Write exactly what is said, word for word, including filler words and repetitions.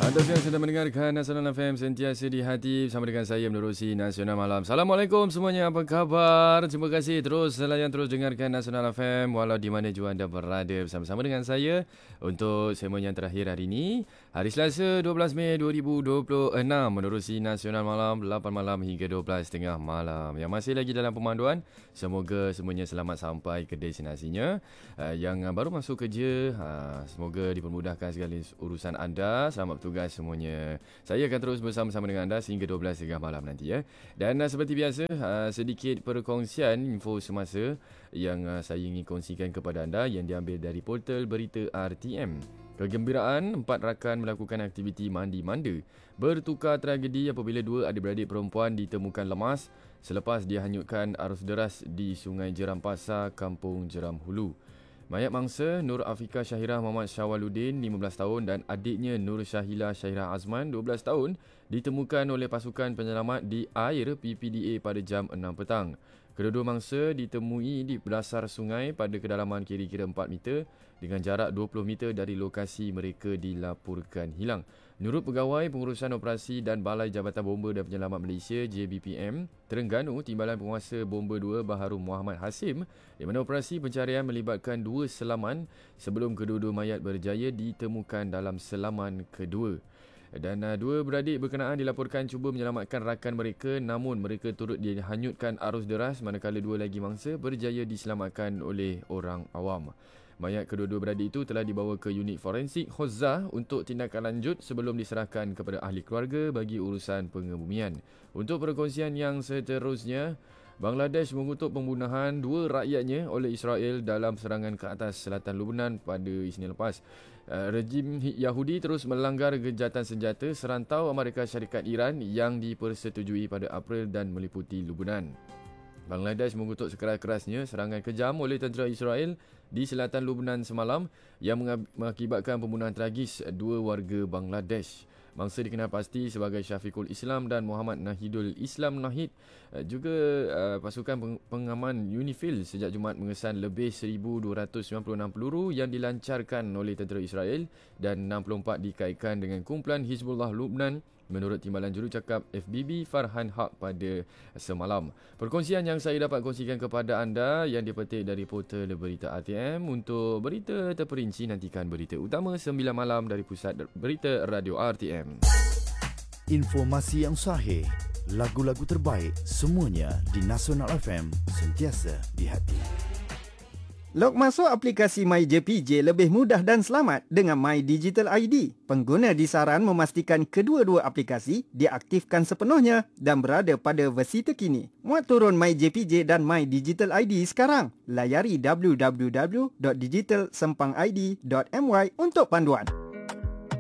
Anda yang sedang mendengarkan Nasional F M sentiasa di hati bersama dengan saya menerusi Nasional Malam. Assalamualaikum semuanya, apa khabar? Terima kasih terus layan terus dengarkan Nasional F M walau di mana jua anda berada bersama-sama dengan saya untuk segmen yang terakhir hari ini, hari Selasa dua belas Mei dua ribu dua puluh enam, menerusi Nasional Malam lapan malam hingga dua belas tengah malam. Yang masih lagi dalam pemanduan, semoga semuanya selamat sampai ke destinasinya. Uh, yang baru masuk kerja, uh, semoga dipermudahkan segala urusan anda. Selamat tugas semuanya. Saya akan terus bersama-sama dengan anda sehingga dua belas tengah malam nanti ya. Dan uh, seperti biasa, uh, sedikit perkongsian info semasa yang uh, saya ingin kongsikan kepada anda yang diambil dari portal berita R T M. Kegembiraan, empat rakan melakukan aktiviti mandi manda. Bertukar tragedi apabila dua adik-beradik perempuan ditemukan lemas selepas dihanyutkan arus deras di Sungai Jeram Pasar, Kampung Jeram Hulu. Mayat mangsa Nur Afika Syahirah Muhammad Syawaludin lima belas tahun dan adiknya Nur Syahila Syahirah Azman dua belas tahun ditemukan oleh pasukan penyelamat di air P P D A pada jam enam petang. Kedua-dua mangsa ditemui di dasar sungai pada kedalaman kira-kira empat meter dengan jarak dua puluh meter dari lokasi mereka dilaporkan hilang. Menurut Pegawai Pengurusan Operasi dan Balai Jabatan Bomba dan Penyelamat Malaysia J B P M, Terengganu, Timbalan Penguasa Bomba dua Baharu Muhammad Hasim, di mana operasi pencarian melibatkan dua selaman sebelum kedua-dua mayat berjaya ditemukan dalam selaman kedua. Dan uh, dua beradik berkenaan dilaporkan cuba menyelamatkan rakan mereka, namun mereka turut dihanyutkan arus deras, manakala dua lagi mangsa berjaya diselamatkan oleh orang awam. Mayat kedua-dua beradik itu telah dibawa ke unit forensik Hozzah untuk tindakan lanjut sebelum diserahkan kepada ahli keluarga bagi urusan pengebumian. Untuk perkongsian yang seterusnya, Bangladesh mengutuk pembunuhan dua rakyatnya oleh Israel dalam serangan ke atas selatan Lebanon pada Isnin lepas. Uh, rejim Yahudi terus melanggar gejatan senjata serantau Amerika Syarikat Iran yang dipersetujui pada April dan meliputi Lebanon. Bangladesh mengutuk sekeras-kerasnya serangan kejam oleh tentera Israel di selatan Lebanon semalam yang mengakibatkan pembunuhan tragis dua warga Bangladesh. Mangsa dikenal pasti sebagai Syafiqul Islam dan Muhammad Nahidul Islam Nahid. Juga uh, pasukan pengaman UNIFIL sejak Jumaat mengesan lebih seribu dua ratus sembilan puluh enam peluru yang dilancarkan oleh tentera Israel dan enam puluh empat dikaitkan dengan kumpulan Hizbullah Lebanon, menurut Timbalan Jurucakap F B B Farhan Haq pada semalam. Perkongsian yang saya dapat kongsikan kepada anda yang dipetik dari portal berita R T M. Untuk berita terperinci, nantikan berita utama sembilan malam dari Pusat Berita Radio R T M. Informasi yang sahih, lagu-lagu terbaik, semuanya di Nasional F M, sentiasa di hati. Log masuk aplikasi MyJPJ lebih mudah dan selamat dengan My Digital I D. Pengguna disaran memastikan kedua-dua aplikasi diaktifkan sepenuhnya dan berada pada versi terkini. Muat turun MyJPJ dan My Digital I D sekarang. Layari w w w dot digital sempang i d dot m y untuk panduan.